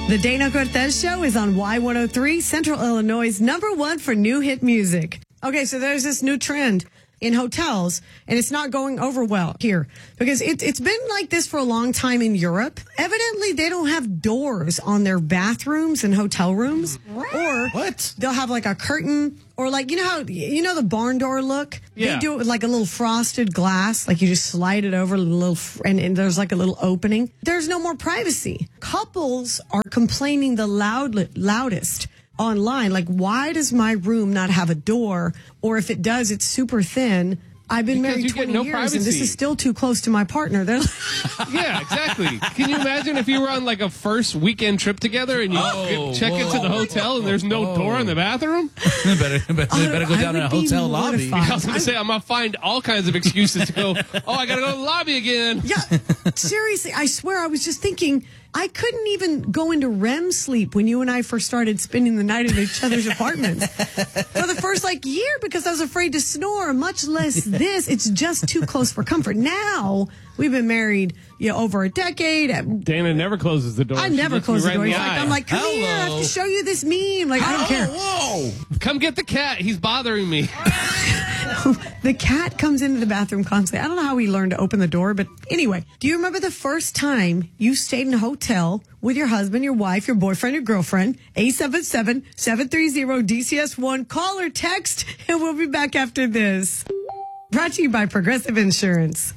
The Dana Cortez Show is on Y103, Central Illinois' #1 for new hit music. Okay, so there's this new trend in hotels, and it's not going over well here because it's been like this for a long time in Europe. Evidently, they don't have doors on their bathrooms and hotel rooms. Or what? They'll have like a curtain or like, the barn door look? Yeah. They do it with like a little frosted glass, like you just slide it over and there's like a little opening. There's no more privacy. Couples are complaining the loudest online, like, why does my room not have a door? Or if it does, it's super thin. I've been married 20 years and this is still too close to my partner. They're like, yeah, exactly. Can you imagine if you were on like a first weekend trip together and you check into the hotel and there's no door in the bathroom? They better go down to a hotel lobby. I was going to say, I'm going to find all kinds of excuses to go, I got to go to the lobby again. Yeah, seriously, I swear I was just thinking, I couldn't even go into REM sleep when you and I first started spending the night in each other's apartments for the first year because I was afraid to snore, much less this. It's just too close for comfort. Now, we've been married over a decade. Dana never closes the door. I never close the door. I'm like, come Hello. here, I have to show you this meme. Like, I don't care. Whoa! Come get the cat. He's bothering me. The cat comes into the bathroom constantly. I don't know how he learned to open the door, but anyway, do you remember the first time you stayed in a hotel with your husband, your wife, your boyfriend, your girlfriend? 877-730-DCS1. Call or text, and we'll be back after this. Brought to you by Progressive Insurance.